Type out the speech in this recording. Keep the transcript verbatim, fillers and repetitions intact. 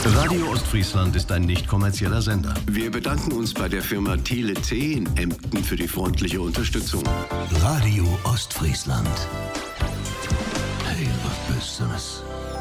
Radio Ostfriesland ist ein nicht kommerzieller Sender. Wir bedanken uns bei der Firma Thiele C in Emden für die freundliche Unterstützung. Radio Ostfriesland. Hey, was Besseres.